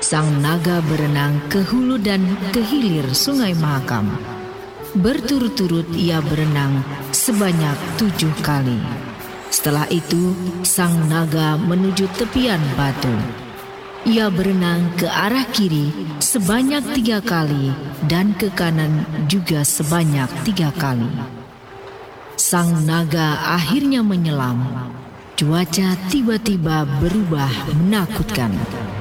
sang naga berenang ke hulu dan ke hilir Sungai Mahakam. Berturut-turut ia berenang sebanyak 7 kali. Setelah itu, sang naga menuju tepian batu. Ia berenang ke arah kiri sebanyak 3 kali dan ke kanan juga sebanyak 3 kali. Sang naga akhirnya menyelam. Cuaca tiba-tiba berubah menakutkan.